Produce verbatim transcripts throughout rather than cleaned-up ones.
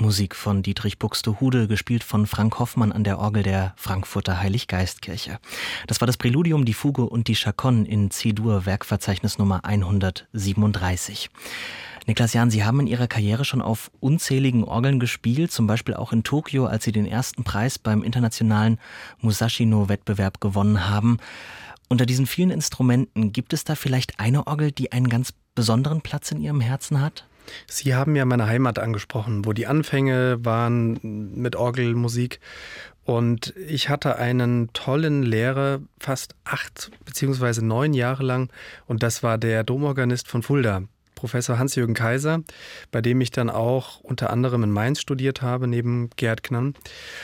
Musik von Dietrich Buxtehude, gespielt von Frank Hoffmann an der Orgel der Frankfurter Heiliggeistkirche. Das war das Präludium, die Fuge und die Chaconne in C-Dur, Werkverzeichnis Nummer hundertsiebenunddreißig. Niklas Jahn, Sie haben in Ihrer Karriere schon auf unzähligen Orgeln gespielt, zum Beispiel auch in Tokio, als Sie den ersten Preis beim internationalen Musashino-Wettbewerb gewonnen haben. Unter diesen vielen Instrumenten, gibt es da vielleicht eine Orgel, die einen ganz besonderen Platz in Ihrem Herzen hat? Sie haben ja meine Heimat angesprochen, wo die Anfänge waren mit Orgelmusik. Und ich hatte einen tollen Lehrer, fast acht beziehungsweise neun Jahre lang. Und das war der Domorganist von Fulda, Professor Hans-Jürgen Kaiser, bei dem ich dann auch unter anderem in Mainz studiert habe, neben Gerd Knann.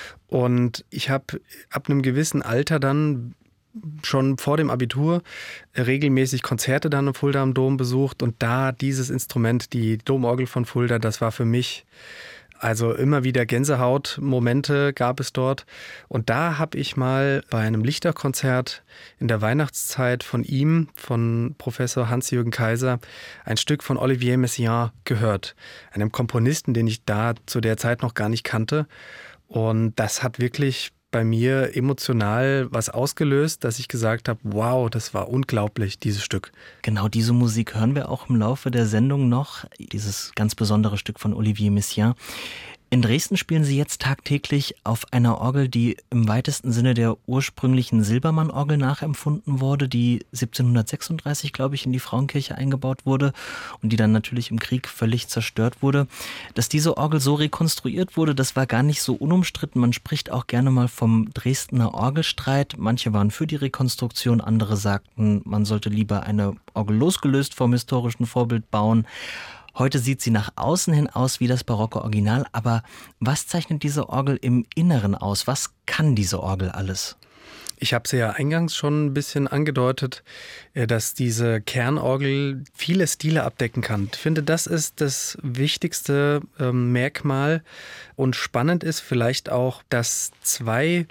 Und ich habe ab einem gewissen Alter dann schon vor dem Abitur regelmäßig Konzerte dann im Fulda am Dom besucht und da dieses Instrument, die Domorgel von Fulda, das war für mich, also immer wieder Gänsehautmomente gab es dort. Und da habe ich mal bei einem Lichterkonzert in der Weihnachtszeit von ihm, von Professor Hans-Jürgen Kaiser, ein Stück von Olivier Messiaen gehört, einem Komponisten, den ich da zu der Zeit noch gar nicht kannte. Und das hat wirklich bei mir emotional was ausgelöst, dass ich gesagt habe, wow, das war unglaublich, dieses Stück. Genau diese Musik hören wir auch im Laufe der Sendung noch, dieses ganz besondere Stück von Olivier Messiaen. In Dresden spielen Sie jetzt tagtäglich auf einer Orgel, die im weitesten Sinne der ursprünglichen Silbermann-Orgel nachempfunden wurde, die siebzehnhundertsechsunddreißig, glaube ich, in die Frauenkirche eingebaut wurde und die dann natürlich im Krieg völlig zerstört wurde. Dass diese Orgel so rekonstruiert wurde, das war gar nicht so unumstritten. Man spricht auch gerne mal vom Dresdner Orgelstreit. Manche waren für die Rekonstruktion, andere sagten, man sollte lieber eine Orgel losgelöst vom historischen Vorbild bauen. Heute sieht sie nach außen hin aus wie das barocke Original, aber was zeichnet diese Orgel im Inneren aus? Was kann diese Orgel alles? Ich habe es ja eingangs schon ein bisschen angedeutet, dass diese Kernorgel viele Stile abdecken kann. Ich finde, das ist das wichtigste Merkmal und spannend ist vielleicht auch, dass zwei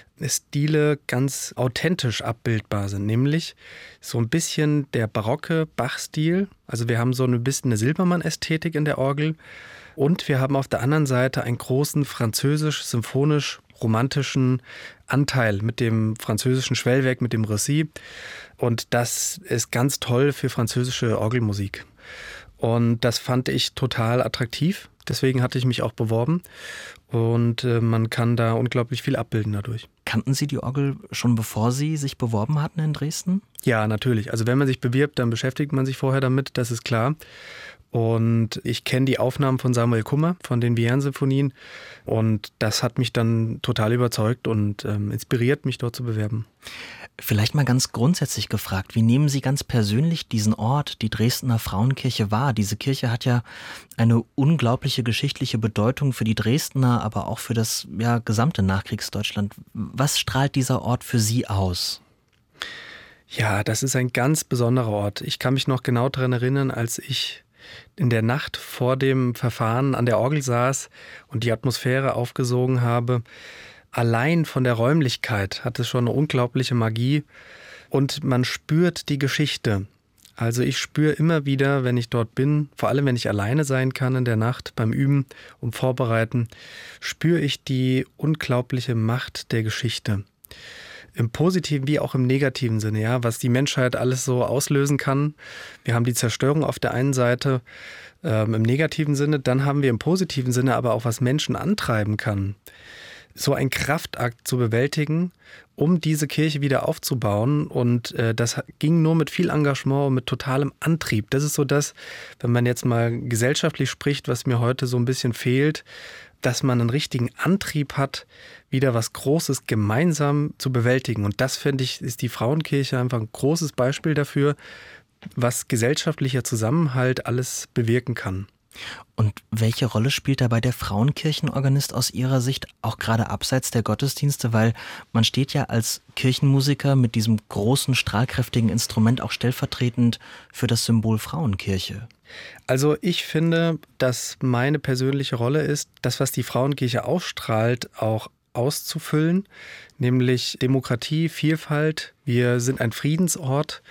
Stile ganz authentisch abbildbar sind, nämlich so ein bisschen der barocke Bach-Stil. Also wir haben so ein bisschen eine Silbermann-Ästhetik in der Orgel und wir haben auf der anderen Seite einen großen französisch-symphonisch-romantischen Anteil mit dem französischen Schwellwerk, mit dem Récit. Und das ist ganz toll für französische Orgelmusik. Und das fand ich total attraktiv. Deswegen hatte ich mich auch beworben und äh, man kann da unglaublich viel abbilden dadurch. Kannten Sie die Orgel schon bevor Sie sich beworben hatten in Dresden? Ja, natürlich. Also wenn man sich bewirbt, dann beschäftigt man sich vorher damit, das ist klar. Und ich kenne die Aufnahmen von Samuel Kummer, von den Vierne-Symphonien. Und das hat mich dann total überzeugt und ähm, inspiriert, mich dort zu bewerben. Vielleicht mal ganz grundsätzlich gefragt, wie nehmen Sie ganz persönlich diesen Ort, die Dresdner Frauenkirche, wahr? Diese Kirche hat ja eine unglaubliche geschichtliche Bedeutung für die Dresdner, aber auch für das ja, gesamte Nachkriegsdeutschland. Was strahlt dieser Ort für Sie aus? Ja, das ist ein ganz besonderer Ort. Ich kann mich noch genau daran erinnern, als ich in der Nacht vor dem Verfahren an der Orgel saß und die Atmosphäre aufgesogen habe. Allein von der Räumlichkeit hat es schon eine unglaubliche Magie und man spürt die Geschichte. Also ich spüre immer wieder, wenn ich dort bin, vor allem wenn ich alleine sein kann in der Nacht beim Üben und Vorbereiten, spüre ich die unglaubliche Macht der Geschichte. Im positiven wie auch im negativen Sinne, ja, was die Menschheit alles so auslösen kann. Wir haben die Zerstörung auf der einen Seite ähm, im negativen Sinne, dann haben wir im positiven Sinne aber auch, was Menschen antreiben kann. So ein Kraftakt zu bewältigen, um diese Kirche wieder aufzubauen. Und äh, das ging nur mit viel Engagement und mit totalem Antrieb. Das ist so das, wenn man jetzt mal gesellschaftlich spricht, was mir heute so ein bisschen fehlt, dass man einen richtigen Antrieb hat, wieder was Großes gemeinsam zu bewältigen. Und das, finde ich, ist die Frauenkirche einfach ein großes Beispiel dafür, was gesellschaftlicher Zusammenhalt alles bewirken kann. Und welche Rolle spielt dabei der Frauenkirchenorganist aus Ihrer Sicht, auch gerade abseits der Gottesdienste? Weil man steht ja als Kirchenmusiker mit diesem großen, strahlkräftigen Instrument auch stellvertretend für das Symbol Frauenkirche. Also ich finde, dass meine persönliche Rolle ist, das, was die Frauenkirche ausstrahlt, auch auszufüllen, nämlich Demokratie, Vielfalt. Wir sind ein Friedensort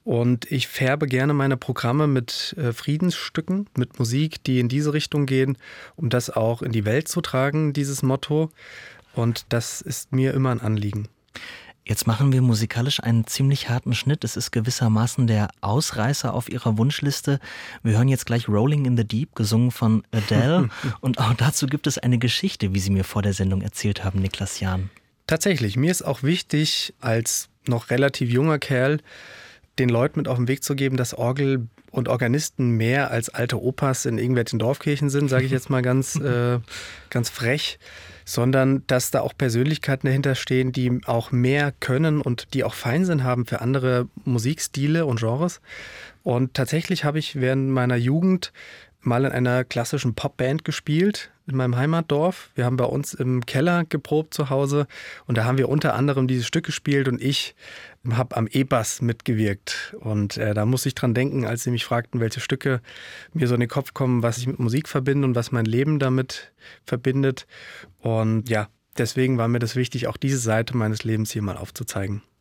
Und ich färbe gerne meine Programme mit äh, Friedensstücken, mit Musik, die in diese Richtung gehen, um das auch in die Welt zu tragen, dieses Motto. Und das ist mir immer ein Anliegen. Jetzt machen wir musikalisch einen ziemlich harten Schnitt. Es ist gewissermaßen der Ausreißer auf Ihrer Wunschliste. Wir hören jetzt gleich Rolling in the Deep, gesungen von Adele. Und auch dazu gibt es eine Geschichte, wie Sie mir vor der Sendung erzählt haben, Niklas Jahn. Tatsächlich, mir ist auch wichtig, als noch relativ junger Kerl, den Leuten mit auf den Weg zu geben, dass Orgel und Organisten mehr als alte Opas in irgendwelchen Dorfkirchen sind, sage ich jetzt mal ganz, äh, ganz frech, sondern dass da auch Persönlichkeiten dahinter stehen, die auch mehr können und die auch Feinsinn haben für andere Musikstile und Genres. Und tatsächlich habe ich während meiner Jugend mal in einer klassischen Popband gespielt in meinem Heimatdorf. Wir haben bei uns im Keller geprobt zu Hause und da haben wir unter anderem dieses Stück gespielt und ich habe am E-Bass mitgewirkt. Und äh, da muss ich dran denken, als sie mich fragten, welche Stücke mir so in den Kopf kommen, was ich mit Musik verbinde und was mein Leben damit verbindet. Und ja, deswegen war mir das wichtig, auch diese Seite meines Lebens hier mal aufzuzeigen.